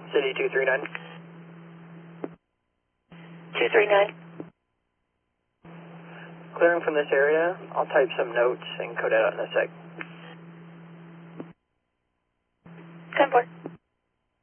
City 239. 239. Clearing from this area. I'll type some notes and code it out in a sec. 10-4.